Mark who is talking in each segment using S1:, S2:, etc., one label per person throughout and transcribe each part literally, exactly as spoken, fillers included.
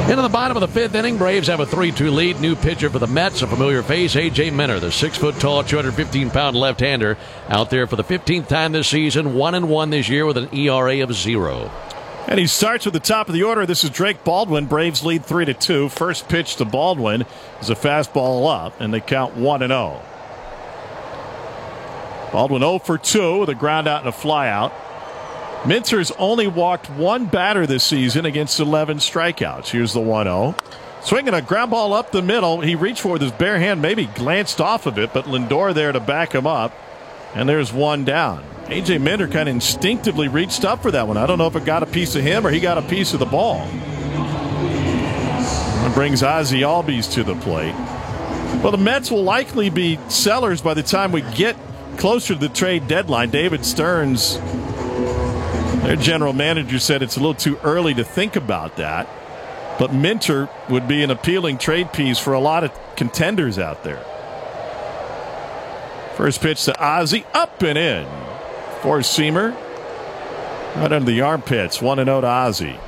S1: Into the bottom of the fifth inning, Braves have a three two lead. New pitcher for the Mets, a familiar face, A J Minter, the six-foot-tall, two hundred fifteen pound left-hander, out there for the fifteenth time this season, one and one this year with an E R A of zero.
S2: And he starts with the top of the order. This is Drake Baldwin. Braves lead three to two. First pitch to Baldwin is a fastball up, and they count one and oh. Baldwin oh for two with a ground out and a fly out. Minter's only walked one batter this season against eleven strikeouts. Here's the one oh. Swinging a ground ball up the middle. He reached for it with his bare hand, maybe glanced off of it, but Lindor there to back him up. And there's one down. A J Minter kind of instinctively reached up for that one. I don't know if it got a piece of him or he got a piece of the ball. It brings Ozzie Albies to the plate. Well, the Mets will likely be sellers by the time we get closer to the trade deadline. David Stearns, their general manager, said it's a little too early to think about that. But Minter would be an appealing trade piece for a lot of contenders out there. First pitch to Ozzie, up and in. Four-seamer right under the armpits. one and oh to Ozzie.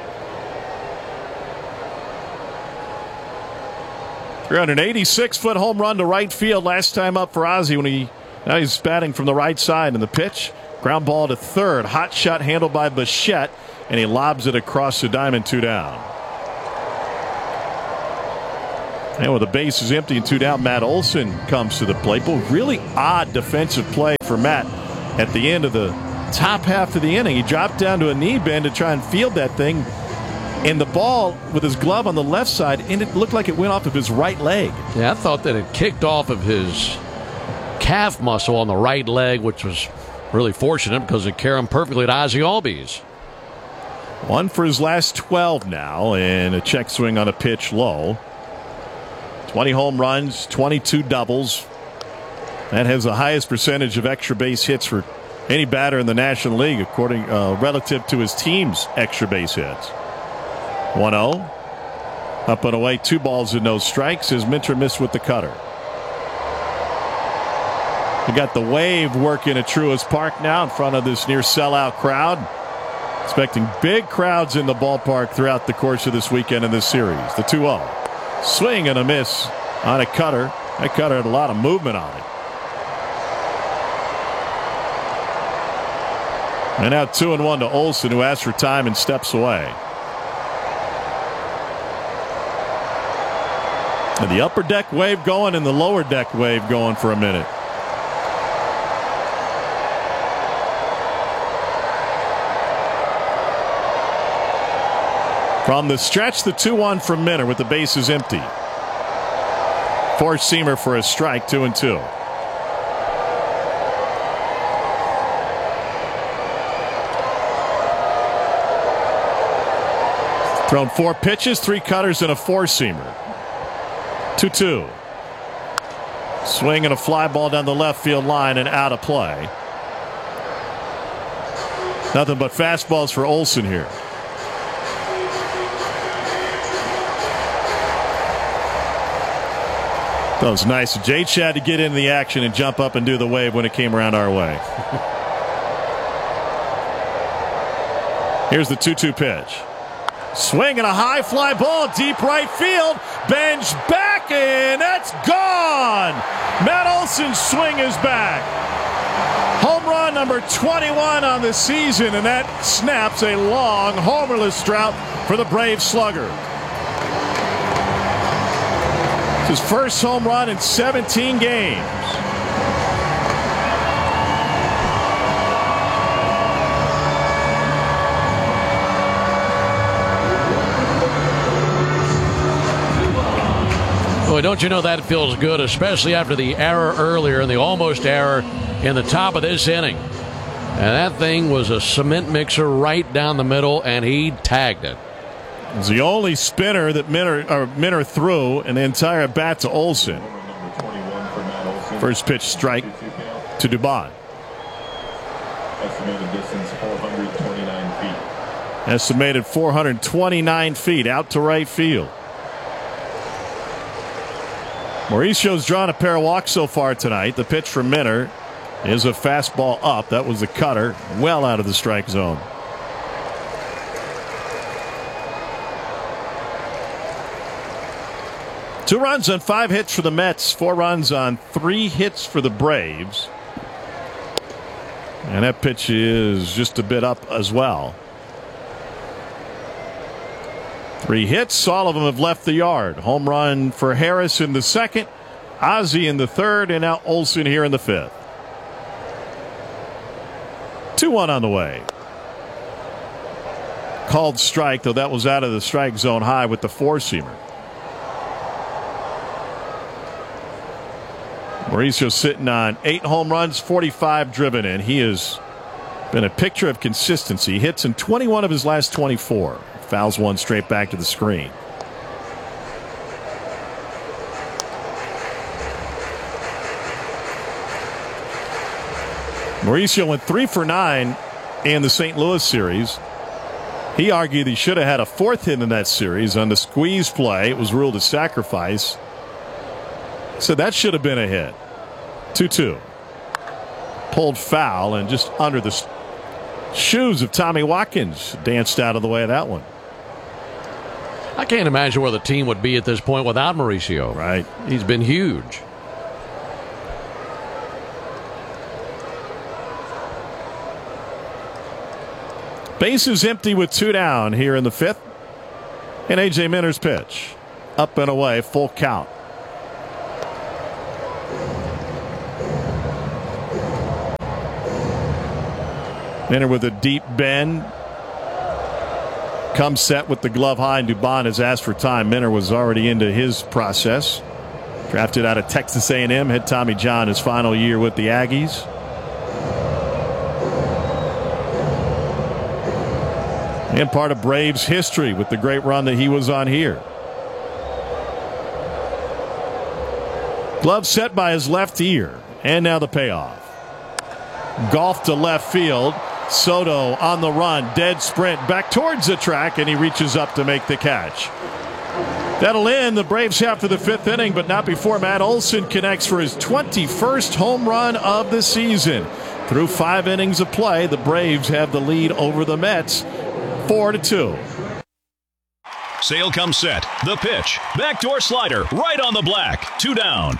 S2: three hundred eighty-six foot home run to right field last time up for Ozzie when he now he's batting from the right side. And the pitch, ground ball to third. Hot shot handled by Bichette, and he lobs it across the diamond, two down. And with the bases empty and two down, Matt Olson comes to the plate. But really odd defensive play for Matt at the end of the top half of the inning. He dropped down to a knee bend to try and field that thing. And the ball with his glove on the left side, and it looked like it went off of his right leg.
S1: Yeah, I thought that it kicked off of his calf muscle on the right leg, which was really fortunate because it carried him perfectly to Ozzie Albies.
S2: One for his last twelve now, and a check swing on a pitch low. twenty home runs, twenty-two doubles. That has the highest percentage of extra base hits for any batter in the National League, according uh, relative to his team's extra base hits. one oh. Up and away, two balls and no strikes as Minter missed with the cutter. We got the wave working at Truist Park now in front of this near sellout crowd. Expecting big crowds in the ballpark throughout the course of this weekend in this series. The two oh. Swing and a miss on a cutter. That cutter had a lot of movement on it. And now two and one to Olson, who asks for time and steps away. And the upper deck wave going and the lower deck wave going for a minute. From the stretch, the two one from Minter with the bases empty. Four-seamer for a strike, two and two. Thrown four pitches, three cutters, and a four-seamer. two two. Swing and a fly ball down the left field line and out of play. Nothing but fastballs for Olson here. That was nice. Jake had to get into the action and jump up and do the wave when it came around our way. Here's the two two pitch. Swing and a high fly ball, deep right field. Bench back, and that's gone. Matt Olson's swing is back. Home run number twenty-one on the season, and that snaps a long homerless drought for the Brave slugger. His first home run in seventeen games.
S1: Boy, don't you know that feels good, especially after the error earlier and the almost error in the top of this inning. And that thing was a cement mixer right down the middle, and he tagged it.
S2: It's the only spinner that Minter, or Minter threw in the entire at bat to Olson. First pitch strike to Dubon.
S3: Estimated distance four hundred twenty-nine feet.
S2: Estimated four hundred twenty-nine feet out to right field. Mauricio's drawn a pair of walks so far tonight. The pitch from Minter is a fastball up. That was the cutter, well out of the strike zone. Two runs on five hits for the Mets, four runs on three hits for the Braves. And that pitch is just a bit up as well. Three hits, all of them have left the yard. Home run for Harris in the second, Ozzie in the third, and now Olson here in the fifth. two one on the way. Called strike, though that was out of the strike zone high with the four-seamer. Mauricio sitting on eight home runs, forty-five driven in. He has been a picture of consistency. Hits in twenty-one of his last twenty-four. Fouls one straight back to the screen. Mauricio went three for nine in the Saint Louis series. He argued he should have had a fourth hit in that series on the squeeze play. It was ruled a sacrifice. So that should have been a hit. two two. Pulled foul and just under the shoes of Tommy Watkins. Danced out of the way of that one.
S1: I can't imagine where the team would be at this point without Mauricio.
S2: Right.
S1: He's been huge.
S2: Bases empty with two down here in the fifth. And A J Minter's pitch. Up and away, full count. Minter with a deep bend. Comes set with the glove high, and Dubon has asked for time. Minter was already into his process. Drafted out of Texas A and M, had Tommy John his final year with the Aggies. And part of Braves history with the great run that he was on here. Glove set by his left ear. And now the payoff. Golf to left field. Soto on the run. Dead sprint back towards the track, and he reaches up to make the catch. That'll end the Braves half of the fifth inning, but not before Matt Olson connects for his twenty-first home run of the season. Through five innings of play, the Braves have the lead over the Mets. Four to two.
S4: Sale comes set. The pitch. Backdoor slider. Right on the black. Two down.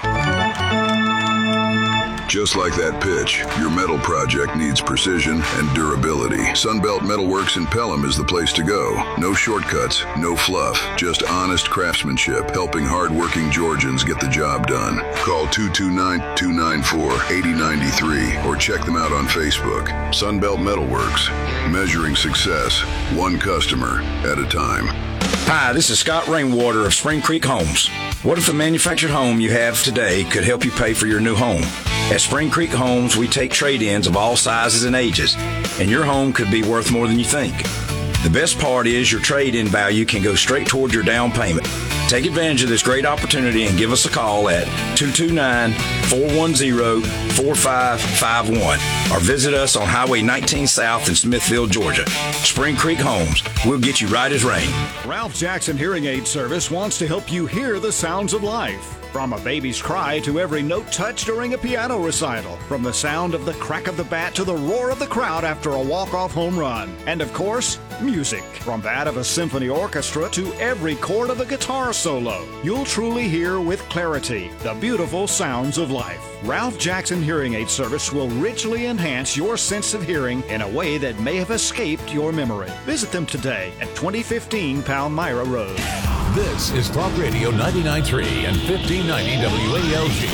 S5: Just like that pitch, your metal project needs precision and durability. Sunbelt Metalworks in Pelham is the place to go. No shortcuts, no fluff, just honest craftsmanship, helping hard-working Georgians get the job done. Call two two nine, two nine four, eight zero nine three or check them out on Facebook. Sunbelt Metalworks, measuring success, one customer at a time.
S6: Hi, this is Scott Rainwater of Spring Creek Homes. What if the manufactured home you have today could help you pay for your new home? At Spring Creek Homes, we take trade-ins of all sizes and ages, and your home could be worth more than you think. The best part is your trade-in value can go straight toward your down payment. Take advantage of this great opportunity and give us a call at two two nine, four one zero, four five five one or visit us on Highway nineteen South in Smithville, Georgia. Spring Creek Homes. We'll get you right as rain.
S7: Ralph Jackson Hearing Aid Service wants to help you hear the sounds of life. From a baby's cry to every note touched during a piano recital. From the sound of the crack of the bat to the roar of the crowd after a walk-off home run. And of course, music. From that of a symphony orchestra to every chord of a guitar solo. You'll truly hear with clarity the beautiful sounds of life. Ralph Jackson Hearing Aid Service will richly enhance your sense of hearing in a way that may have escaped your memory. Visit them today at twenty fifteen Palmyra Road.
S4: This is Talk Radio ninety-nine point three and fifteen ninety W A L G.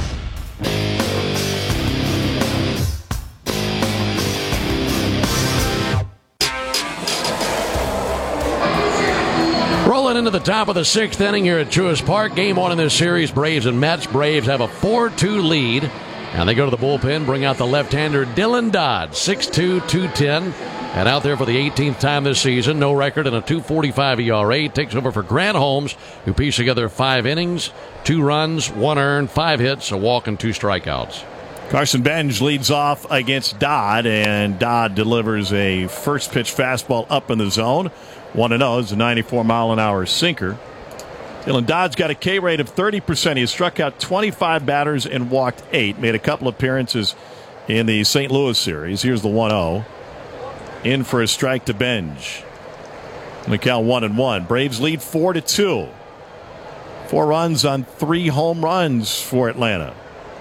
S1: Rolling into the top of the sixth inning here at Truist Park. Game one in this series, Braves and Mets. Braves have a four two lead. And they go to the bullpen, bring out the left-hander Dylan Dodd, six two, two ten. And out there for the eighteenth time this season, no record and a two forty-five E R A. Takes over for Grant Holmes, who pieced together five innings, two runs, one earned, five hits, a walk, and two strikeouts.
S2: Carson Benj leads off against Dodd, and Dodd delivers a first pitch fastball up in the zone. one and oh is a ninety-four mile an hour sinker. Dylan Dodd's got a K rate of thirty percent. He has struck out twenty-five batters and walked eight. Made a couple appearances in the Saint Louis series. Here's the one oh. In for a strike to Benj. The count one and one. Braves lead four to two. Four runs on three home runs for Atlanta.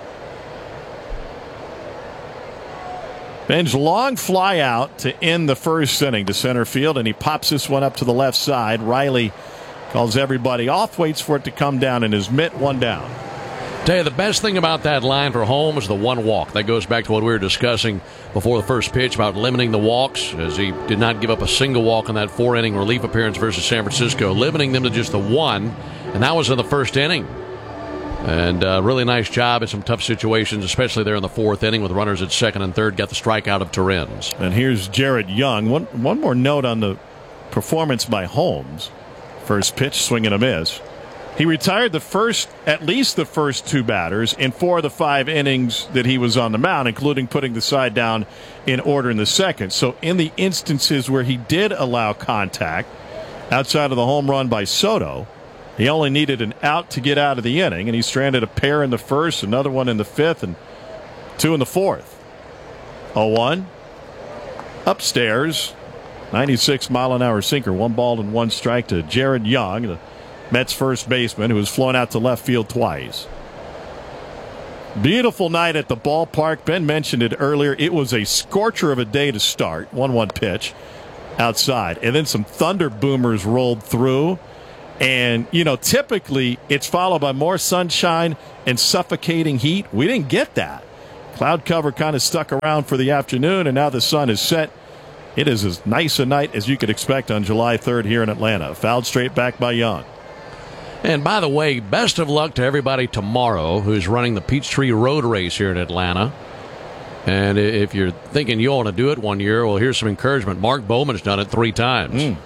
S2: Ben's long fly out to end the first inning to center field, and he pops this one up to the left side. Riley calls everybody off, waits for it to come down in his mitt, one down.
S1: Tell you, the best thing about that line for home is the one walk. That goes back to what we were discussing before the first pitch about limiting the walks, as he did not give up a single walk in that four-inning relief appearance versus San Francisco, limiting them to just the one, and that was in the first inning. And uh, really nice job in some tough situations, especially there in the fourth inning with runners at second and third. Got the strikeout of Torrens.
S2: And here's Jared Young. One, one more note on the performance by Holmes. First pitch, swing and a miss. He retired the first, at least the first two batters in four of the five innings that he was on the mound, including putting the side down in order in the second. So in the instances where he did allow contact, outside of the home run by Soto, he only needed an out to get out of the inning, and he stranded a pair in the first, another one in the fifth, and two in the fourth. oh one. Upstairs, ninety-six mile an hour sinker, one ball and one strike to Jared Young, the Mets first baseman, who was flown out to left field twice. Beautiful night at the ballpark. Ben mentioned it earlier. It was a scorcher of a day to start. one one pitch outside. And then some thunder boomers rolled through. And, you know, typically it's followed by more sunshine and suffocating heat. We didn't get that. Cloud cover kind of stuck around for the afternoon, and now the sun is set. It is as nice a night as you could expect on July third here in Atlanta. Fouled straight back by Young.
S1: And by the way, best of luck to everybody tomorrow who's running the Peachtree Road Race here in Atlanta. And if you're thinking you want to do it one year, well, here's some encouragement. Mark Bowman's done it three times.
S2: Mm.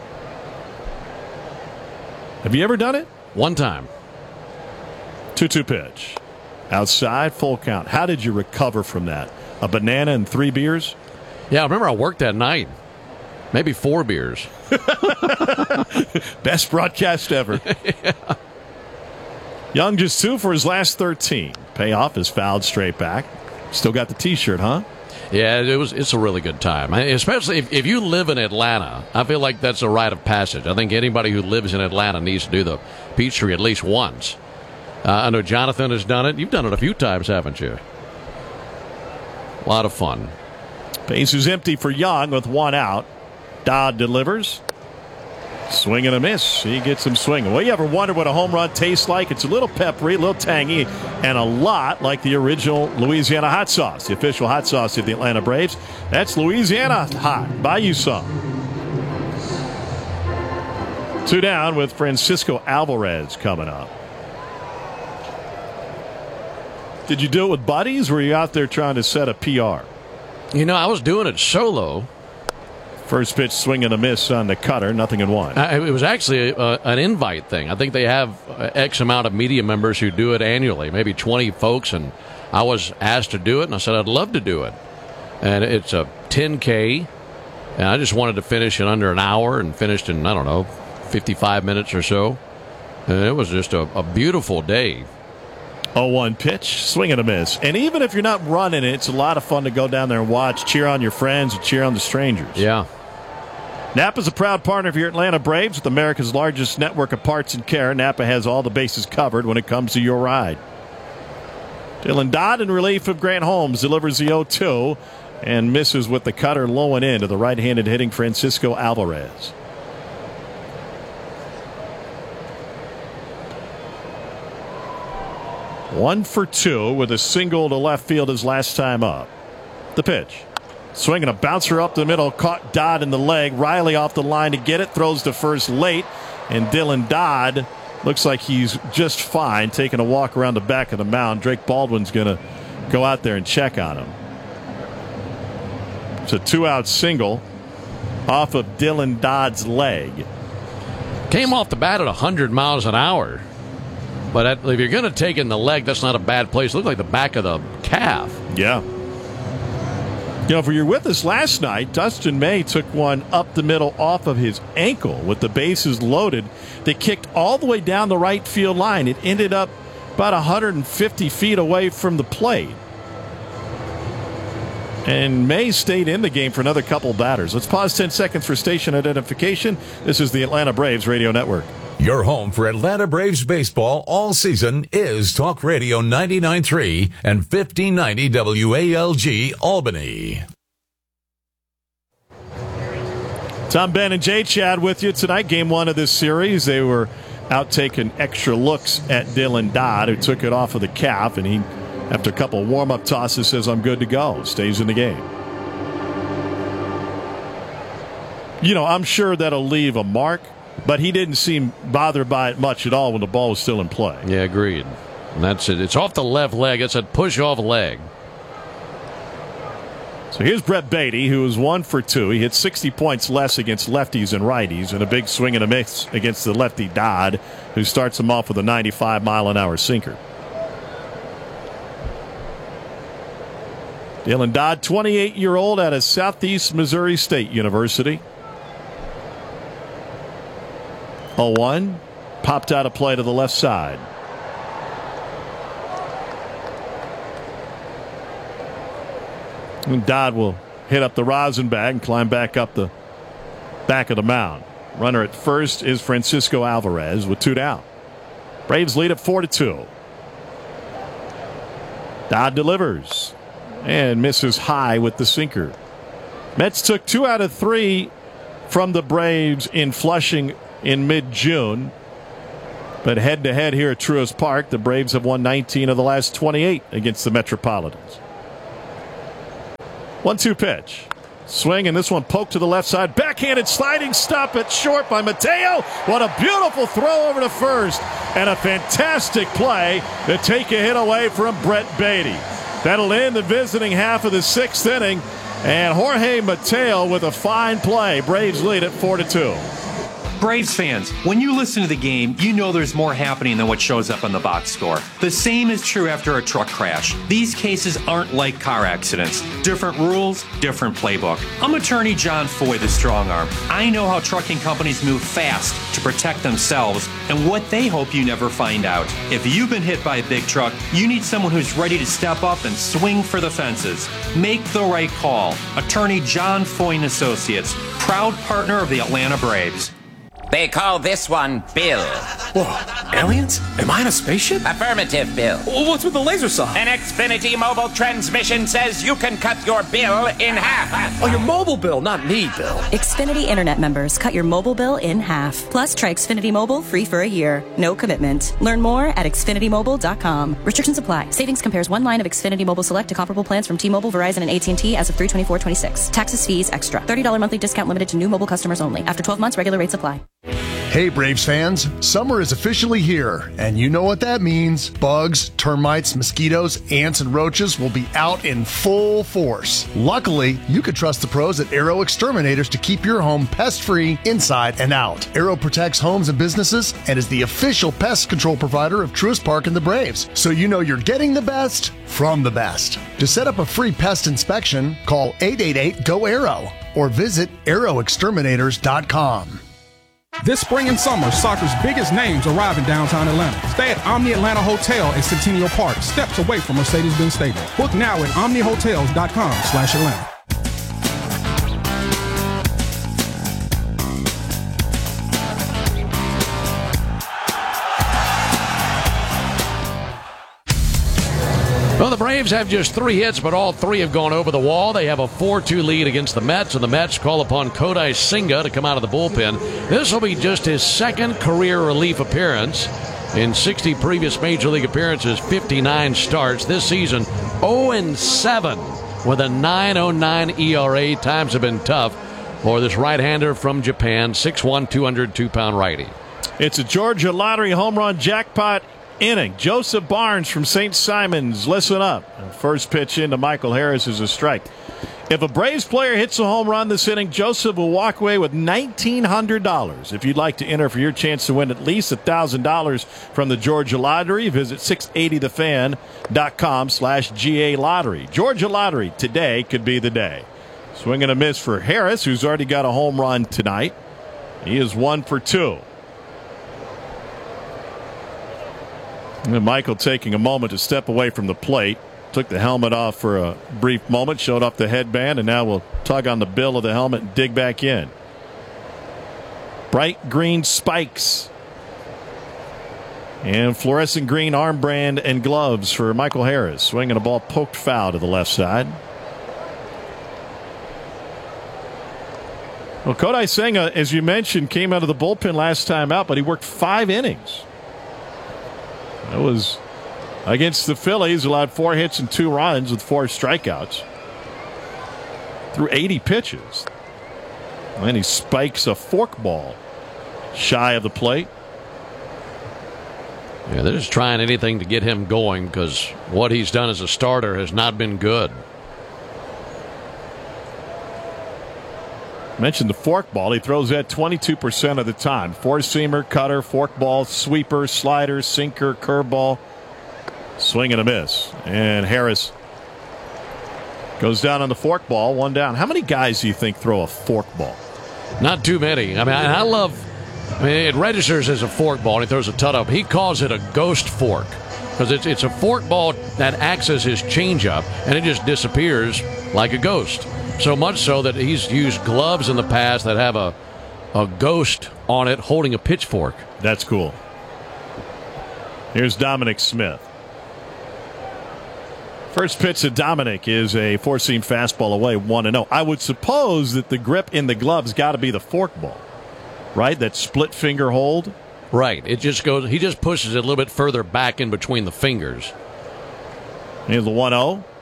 S2: Have you ever done it?
S1: One time.
S2: two two pitch. Outside, full count. How did you recover from that? A banana and three beers?
S1: Yeah, I remember I worked that night. Maybe four beers.
S2: Best broadcast ever.
S1: Yeah.
S2: Young just two for his last thirteen. Payoff is fouled straight back. Still got the T-shirt, huh?
S1: Yeah, it was. It's a really good time, especially if, if you live in Atlanta. I feel like that's a rite of passage. I think anybody who lives in Atlanta needs to do the Peachtree at least once. Uh, I know Jonathan has done it. You've done it a few times, haven't you? A lot of fun.
S2: Base is empty for Young with one out. Dodd delivers. Swing and a miss. He gets him swinging. Well, you ever wonder what a home run tastes like? It's a little peppery, a little tangy, and a lot like the original Louisiana hot sauce, the official hot sauce of the Atlanta Braves. That's Louisiana hot. Buy you some. Two down with Francisco Alvarez coming up. Did you do it with buddies, or were you out there trying to set a P R?
S1: You know, I was doing it solo.
S2: First pitch, swing and a miss on the cutter, nothing in one.
S1: Uh, it was actually a, an invite thing. I think they have X amount of media members who do it annually, maybe twenty folks, and I was asked to do it, and I said I'd love to do it. And it's a ten K, and I just wanted to finish in under an hour, and finished in, I don't know, fifty-five minutes or so. And it was just a, a beautiful day.
S2: oh one pitch, swing and a miss. And even if you're not running it, it's a lot of fun to go down there and watch, cheer on your friends, and cheer on the strangers.
S1: Yeah.
S2: Napa's a proud partner of your Atlanta Braves with America's largest network of parts and care. Napa has all the bases covered when it comes to your ride. Dylan Dodd in relief of Grant Holmes delivers the oh two and misses with the cutter low and in to the right-handed hitting Francisco Alvarez. One for two with a single to left field his last time up. The pitch. Swinging a bouncer up the middle, caught Dodd in the leg. Riley off the line to get it, throws to first late, and Dylan Dodd looks like he's just fine, taking a walk around the back of the mound. Drake Baldwin's going to go out there and check on him. It's a two-out single off of Dylan Dodd's leg.
S1: Came off the bat at one hundred miles an hour. But at, if you're going to take in the leg, that's not a bad place. It looked like the back of the calf.
S2: Yeah. You know, if you were with us last night, Dustin May took one up the middle off of his ankle with the bases loaded. They kicked all the way down the right field line. It ended up about one hundred fifty feet away from the plate. And May stayed in the game for another couple batters. Let's pause ten seconds for station identification. This is the Atlanta Braves Radio Network.
S8: Your home for Atlanta Braves baseball all season is Talk Radio ninety-nine point three and fifteen ninety W A L G Albany.
S2: Tom, Ben, and Jay Chad with you tonight. Game one of this series. They were out taking extra looks at Dylan Dodd, who took it off of the calf, and he, after a couple of warm-up tosses, says, I'm good to go. Stays in the game. You know, I'm sure that'll leave a mark, but he didn't seem bothered by it much at all when the ball was still in play.
S1: Yeah, agreed. And that's it. It's off the left leg. It's a push-off leg.
S2: So here's Brett Beatty, who is one for two. He hit sixty points less against lefties and righties, and a big swing and a miss against the lefty Dodd, who starts him off with a ninety-five mile an hour sinker. Dylan Dodd, twenty-eight-year-old out of Southeast Missouri State University. oh one, popped out of play to the left side. And Dodd will hit up the rosin bag and climb back up the back of the mound. Runner at first is Francisco Alvarez with two down. Braves lead at four to two. Dodd delivers and misses high with the sinker. Mets took two out of three from the Braves in Flushing in mid-June. But head-to-head here at Truist Park, the Braves have won nineteen of the last twenty-eight against the Metropolitans. one two pitch. Swing, and this one poked to the left side. Backhanded sliding stop at short by Mateo. What a beautiful throw over to first. And a fantastic play to take a hit away from Brett Beatty. That'll end the visiting half of the sixth inning. And Jorge Mateo with a fine play. Braves lead at four to two.
S9: Braves fans, when you listen to the game, you know there's more happening than what shows up on the box score. The same is true after a truck crash. These cases aren't like car accidents. Different rules, different playbook. I'm attorney John Foy, the strong arm. I know how trucking companies move fast to protect themselves and what they hope you never find out. If you've been hit by a big truck, you need someone who's ready to step up and swing for the fences. Make the right call. Attorney John Foy and Associates, proud partner of the Atlanta Braves.
S10: They call this one Bill.
S11: Whoa, aliens? Am I in a spaceship?
S10: Affirmative, Bill.
S11: Well, what's with the laser saw?
S10: An Xfinity mobile transmission says you can cut your bill in half.
S11: Oh, your mobile bill, not me, Bill.
S12: Xfinity Internet members, cut your mobile bill in half. Plus, try Xfinity Mobile free for a year. No commitment. Learn more at Xfinity Mobile dot com. Restrictions apply. Savings compares one line of Xfinity Mobile Select to comparable plans from T-Mobile, Verizon, and A T and T as of three twenty-four twenty-six. Taxes, fees, extra. thirty dollars monthly discount limited to new mobile customers only. After twelve months, regular rates apply.
S13: Hey Braves fans, summer is officially here, and you know what that means. Bugs, termites, mosquitoes, ants, and roaches will be out in full force. Luckily, you can trust the pros at Aero Exterminators to keep your home pest-free inside and out. Aero protects homes and businesses and is the official pest control provider of Truist Park and the Braves, so you know you're getting the best from the best. To set up a free pest inspection, call eight eight eight, G O, AERO or visit aero exterminators dot com.
S14: This spring and summer, soccer's biggest names arrive in downtown Atlanta. Stay at Omni Atlanta Hotel at Centennial Park, steps away from Mercedes-Benz Stadium. Book now at omni hotels dot com slash Atlanta.
S1: Well, the Braves have just three hits, but all three have gone over the wall. They have a four two lead against the Mets, and the Mets call upon Kodai Senga to come out of the bullpen. This will be just his second career relief appearance. In sixty previous Major League appearances, fifty-nine starts. This season, oh and seven with a nine oh nine E R A. Times have been tough for this right-hander from Japan, six one, two oh two pound righty.
S2: It's a Georgia Lottery home run jackpot inning. Joseph Barnes from Saint Simons, listen up. First pitch into Michael Harris is a strike. If a Braves player hits a home run this inning, Joseph will walk away with nineteen hundred dollars. If you'd like to enter for your chance to win at least one thousand dollars from the Georgia Lottery, visit six eighty the fan dot com slash G A Lottery. Georgia Lottery, today could be the day. Swing and a miss for Harris, who's already got a home run tonight. He is one for two. And Michael taking a moment to step away from the plate. Took the helmet off for a brief moment, showed off the headband, and now will tug on the bill of the helmet and dig back in. Bright green spikes And fluorescent green armband and gloves for Michael Harris. Swinging a ball poked foul to the left side. Well, Kodai Senga, as you mentioned, came out of the bullpen last time out, but he worked five innings. That was against the Phillies, allowed four hits and two runs with four strikeouts. Threw eighty pitches. And then he spikes a forkball shy of the plate.
S1: Yeah, they're just trying anything to get him going because what he's done as a starter has not been good.
S2: Mentioned the forkball. He throws that twenty-two percent of the time. Four-seamer, cutter, forkball, sweeper, slider, sinker, curveball. Swing and a miss. And Harris goes down on the forkball, one down. How many guys do you think throw a forkball?
S1: Not too many. I mean, I love, I mean, it registers as a forkball, and he throws a ton up. He calls it a ghost fork because it's, it's a forkball that acts as his changeup, and it just disappears like a ghost. So much so that he's used gloves in the past that have a, a ghost on it holding a pitchfork.
S2: That's cool. Here's Dominic Smith. First pitch to Dominic is a four-seam fastball away, one and oh. I would suppose that the grip in the glove's got to be the forkball, right? That split finger hold?
S1: Right. It just goes, he just pushes it a little bit further back in between the fingers.
S2: Here's the one oh.